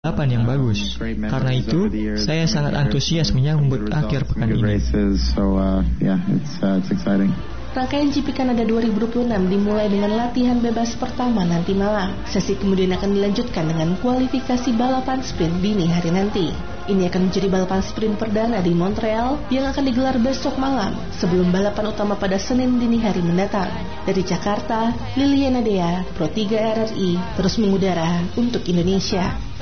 balapan yang bagus. Karena itu, saya sangat antusias menyambut akhir pekan ini. Rangkaian GP Kanada 2026 dimulai dengan latihan bebas pertama nanti malam. Sesi kemudian akan dilanjutkan dengan kualifikasi balapan sprint dini hari nanti. Ini akan menjadi balapan sprint perdana di Montreal yang akan digelar besok malam sebelum balapan utama pada Senin dini hari mendatang. Dari Jakarta, Liliana Dea, Pro 3 RRI, terus mengudara untuk Indonesia.